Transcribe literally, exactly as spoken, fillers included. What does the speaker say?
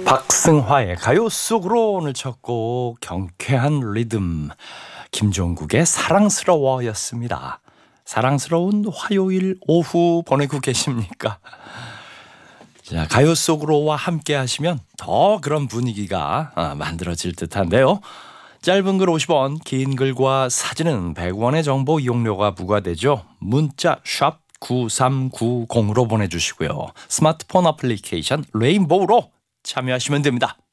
박승화의 가요 속으로 오늘 첫 곡 경쾌한 리듬 김종국의 사랑스러워였습니다. 사랑스러운 화요일 오후 보내고 계십니까? 자, 가요 속으로와 함께 하시면 더 그런 분위기가 만들어질 듯한데요. 짧은 글 오십 원, 긴 글과 사진은 백 원의 정보 이용료가 부과되죠. 문자 샵 구삼구공으로 보내주시고요. 스마트폰 어플리케이션 레인보우로 참여하시면 됩니다.